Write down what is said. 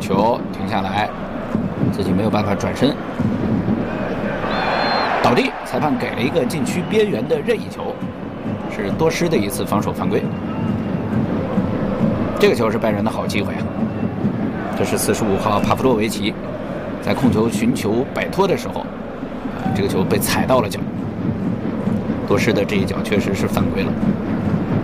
球停下来，自己没有办法转身，倒地，裁判给了一个禁区边缘的任意球，是多施的一次防守犯规。这个球是拜仁的好机会啊！这是45号帕夫洛维奇在控球寻求摆脱的时候，这个球被踩到了脚。多施的这一脚确实是犯规了。